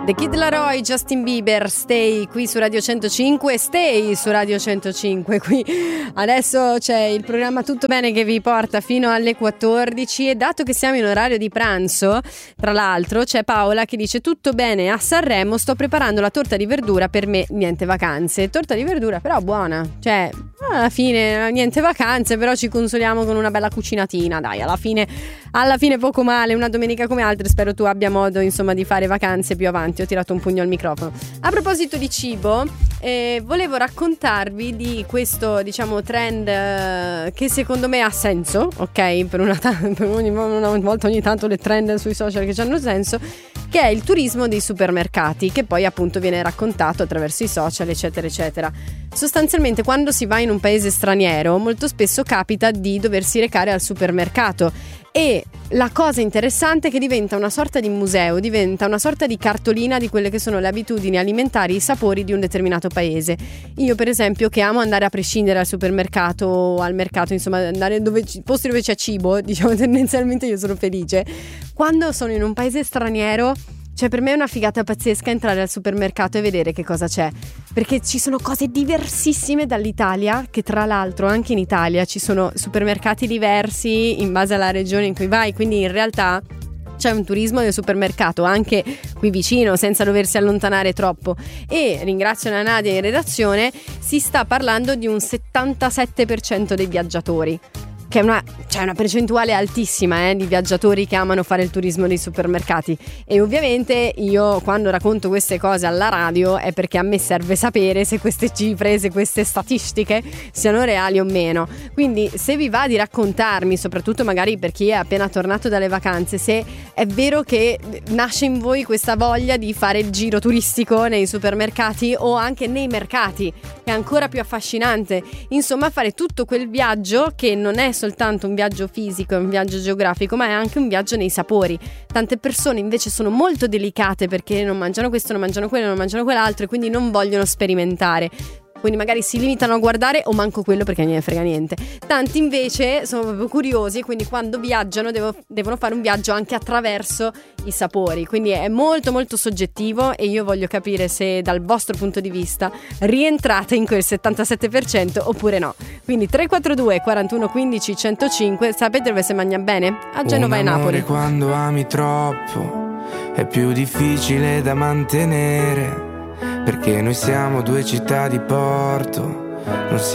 The Kid Laroi, Justin Bieber, Stay qui su Radio 105, Stay su Radio 105. Qui adesso c'è il programma Tutto Bene che vi porta fino alle 14 e dato che siamo in orario di pranzo, tra l'altro c'è Paola che dice tutto bene a Sanremo, sto preparando la torta di verdura, per me niente vacanze. Torta di verdura però buona, cioè alla fine niente vacanze, però ci consoliamo con una bella cucinatina, dai, alla fine poco male, una domenica come altre. Spero tu abbia modo insomma di fare vacanze più avanti. Ho tirato un pugno al microfono. A proposito di cibo, volevo raccontarvi di questo, diciamo, trend che secondo me ha senso, ok? Per una volta ogni tanto le trend sui social che hanno senso, che è il turismo dei supermercati, che poi appunto viene raccontato attraverso i social, eccetera eccetera. Sostanzialmente quando si va in un paese straniero molto spesso capita di doversi recare al supermercato e la cosa interessante è che diventa una sorta di museo, diventa una sorta di cartolina di quelle che sono le abitudini alimentari, i sapori di un determinato paese. Io per esempio, che amo andare a prescindere al supermercato o al mercato, insomma andare posti dove c'è cibo, diciamo tendenzialmente io sono felice. Quando sono in un paese straniero, cioè per me è una figata pazzesca entrare al supermercato e vedere che cosa c'è, perché ci sono cose diversissime dall'Italia, che tra l'altro anche in Italia ci sono supermercati diversi in base alla regione in cui vai, quindi in realtà c'è un turismo del supermercato anche qui vicino senza doversi allontanare troppo. E ringrazio la Nadia in redazione, si sta parlando di un 77% dei viaggiatori, che è una percentuale altissima di viaggiatori che amano fare il turismo nei supermercati. E ovviamente io quando racconto queste cose alla radio è perché a me serve sapere se queste cifre, se queste statistiche siano reali o meno. Quindi se vi va di raccontarmi, soprattutto magari per chi è appena tornato dalle vacanze, se è vero che nasce in voi questa voglia di fare il giro turistico nei supermercati o anche nei mercati, che è ancora più affascinante. Insomma, fare tutto quel viaggio che non è soltanto un viaggio fisico, è un viaggio geografico, ma è anche un viaggio nei sapori. Tante persone invece sono molto delicate perché non mangiano questo, non mangiano quello, non mangiano quell'altro e quindi non vogliono sperimentare. Quindi magari si limitano a guardare o manco quello perché non ne frega niente. Tanti invece sono proprio curiosi e quindi quando viaggiano devono fare un viaggio anche attraverso i sapori. Quindi è molto molto soggettivo e io voglio capire se dal vostro punto di vista rientrate in quel 77% oppure no. Quindi 342 41 15 105, sapete dove si mangia bene? A Genova e Napoli. Quando ami troppo è più difficile da mantenere, perché noi siamo due città di porto, non